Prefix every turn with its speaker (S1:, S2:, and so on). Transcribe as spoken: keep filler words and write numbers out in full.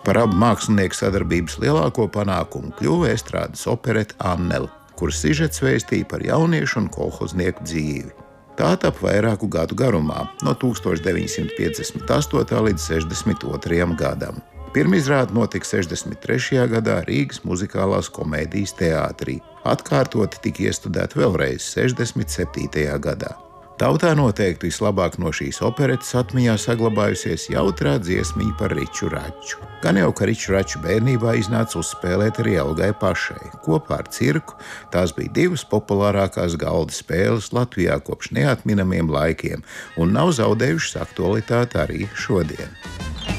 S1: Par abu mākslinieku sadarbības lielāko panākumu kļuva estrādes operete Annele, kuras sižets vēstīja par jauniešu un kolhoznieku dzīvi. Tā tapa vairāku gadu garumā, no tūkstoš deviņsimt piecdesmit astotā līdz sešdesmit otrajam gadam. Pirmizrāde notika sešdesmit trešajā gadā Rīgas Muzikālās komēdijas teātrī. Atkārtoti tika iestudēta vēlreiz sešdesmit septītajā gadā. Tautā noteikti vislabāk no šīs operetes atmiņā saglabājusies jautrā dziesmiņa par Riču Raču. Gan jau, ka Riču Raču bērnībā iznāca uzspēlēt arī Elgai pašai. Kopā ar cirku tās bija divas populārākās galda spēles Latvijā kopš neatminamiem laikiem un nav zaudējušas aktualitāti arī šodien.